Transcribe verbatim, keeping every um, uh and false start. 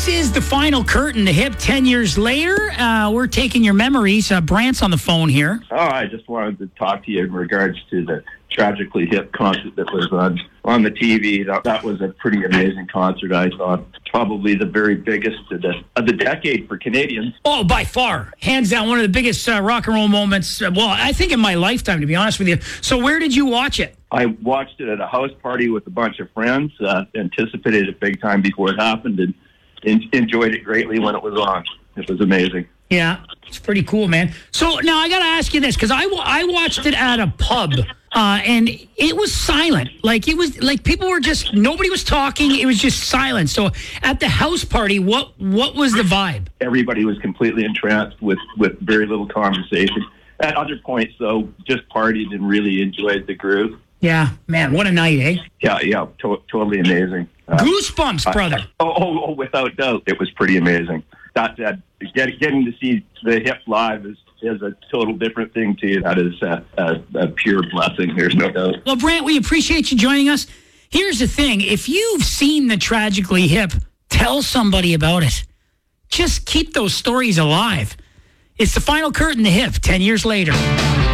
This is the final curtain, the hip, ten years later. Uh, we're taking your memories. Uh, Brant's on the phone here. Oh, I just wanted to talk to you in regards to the Tragically Hip concert that was on, on the T V. That, that was a pretty amazing concert, I thought. Probably the very biggest of the, of the decade for Canadians. Oh, by far. Hands down, one of the biggest uh, rock and roll moments, uh, well, I think in my lifetime, to be honest with you. So where did you watch it? I watched it at a house party with a bunch of friends, uh, anticipated it big time before it happened, and en- enjoyed it greatly when it was on. It was amazing. Yeah, it's pretty cool, man. So now I got to ask you this, because I, I watched it at a pub, uh, and it was silent. Like, it was like people were just, nobody was talking. It was just silent. So at the house party, what what was the vibe? Everybody was completely entranced with, with very little conversation. At other points, though, just partied and really enjoyed the groove. Yeah, man, what a night, eh? Yeah, yeah, to- totally amazing. Uh, Goosebumps, brother. Uh, oh, oh, oh, without doubt, it was pretty amazing. That said, get, getting to see the Hip live is, is a total different thing to you. That is a, a, a pure blessing, there's no doubt. Well, Brant, we appreciate you joining us. Here's the thing. If you've seen the Tragically Hip, tell somebody about it. Just keep those stories alive. It's the final curtain, the Hip, ten years later.